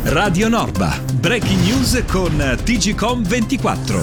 Radio Norba, breaking news con TGcom 24.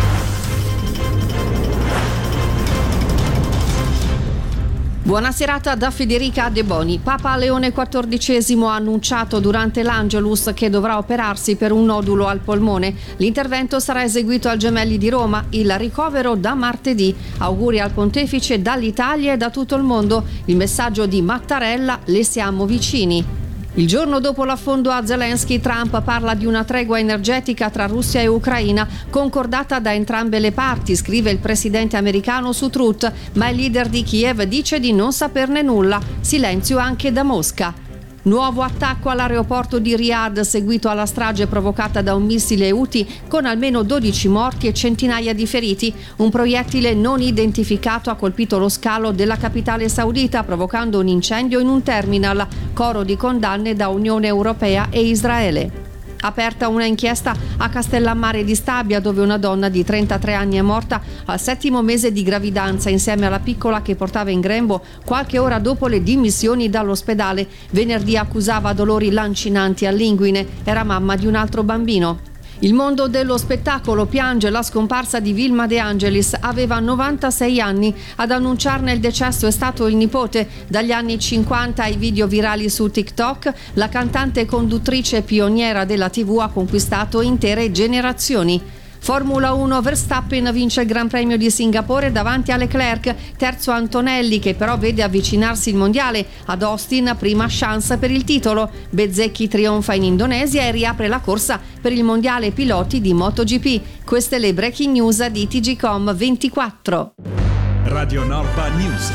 Buona serata da Federica De Boni. Papa Leone XIV ha annunciato durante l'Angelus che dovrà operarsi per un nodulo al polmone. L'intervento sarà eseguito al Gemelli di Roma, il ricovero da martedì. Auguri al pontefice dall'Italia e da tutto il mondo. Il messaggio di Mattarella: le siamo vicini. Il giorno dopo l'affondo a Zelensky, Trump parla di una tregua energetica tra Russia e Ucraina concordata da entrambe le parti, scrive il presidente americano su Truth, ma il leader di Kiev dice di non saperne nulla. Silenzio anche da Mosca. Nuovo attacco all'aeroporto di Riyadh seguito alla strage provocata da un missile Houthi con almeno 12 morti e centinaia di feriti. Un proiettile non identificato ha colpito lo scalo della capitale saudita provocando un incendio in un terminal. Coro di condanne da Unione Europea e Israele. Aperta una inchiesta a Castellammare di Stabia, dove una donna di 33 anni è morta al 7° mese di gravidanza insieme alla piccola che portava in grembo qualche ora dopo le dimissioni dall'ospedale. Venerdì accusava dolori lancinanti all'inguine, era mamma di un altro bambino. Il mondo dello spettacolo piange la scomparsa di Vilma De Angelis, aveva 96 anni. Ad annunciarne il decesso è stato il nipote. Dagli anni 50 ai video virali su TikTok, la cantante e conduttrice pioniera della TV ha conquistato intere generazioni. Formula 1, Verstappen vince il Gran Premio di Singapore davanti a Leclerc, terzo Antonelli che però vede avvicinarsi il mondiale. Ad Austin prima chance per il titolo. Bezzecchi trionfa in Indonesia e riapre la corsa per il mondiale piloti di MotoGP. Queste le breaking news di TGcom 24. Radio Norba News.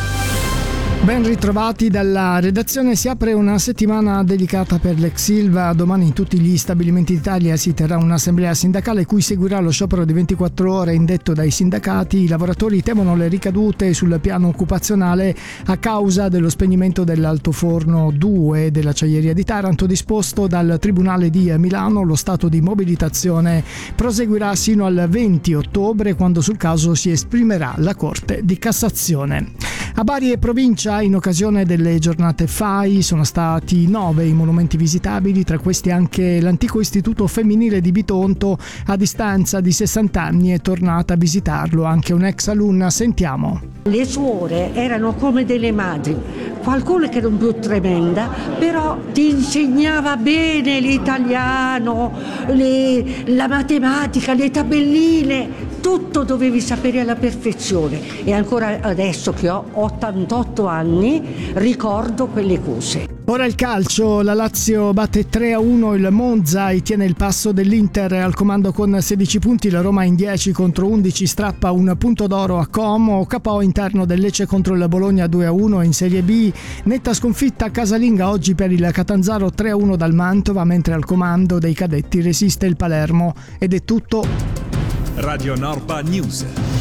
Ben ritrovati dalla redazione. Si apre una settimana dedicata per l'ex Ilva. Domani in tutti gli stabilimenti d'Italia si terrà un'assemblea sindacale cui seguirà lo sciopero di 24 ore indetto dai sindacati. I lavoratori temono le ricadute sul piano occupazionale a causa dello spegnimento dell'altoforno 2 dell'acciaieria di Taranto disposto dal Tribunale di Milano. Lo stato di mobilitazione proseguirà sino al 20 ottobre, quando sul caso si esprimerà la Corte di Cassazione. A Bari e provincia, in occasione delle giornate FAI, sono stati 9 i monumenti visitabili, tra questi anche l'antico istituto femminile di Bitonto. A distanza di 60 anni è tornata a visitarlo anche un'ex alunna. Sentiamo. Le suore erano come delle madri, qualcuno che era un più tremenda, però ti insegnava bene l'italiano, la matematica, le tabelline, tutto dovevi sapere alla perfezione. E ancora adesso che ho 88 anni ricordo quelle cose. Ora il calcio, la Lazio batte 3-1 il Monza e tiene il passo dell'Inter al comando con 16 punti, la Roma in 10 contro 11 strappa un punto d'oro a Como, capo interno del Lecce contro il Bologna 2-1 in Serie B, netta sconfitta casalinga oggi per il Catanzaro 3-1 dal Mantova, mentre al comando dei cadetti resiste il Palermo. Ed è tutto. Radio Norba News.